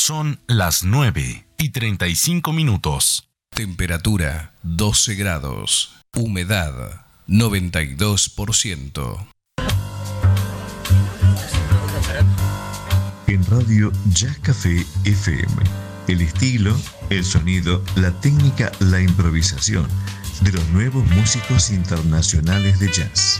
Son las 9:35. Temperatura 12 grados. Humedad 92%. En Radio Jazz Café FM. El estilo, el sonido, la técnica, la improvisación de los nuevos músicos internacionales de jazz.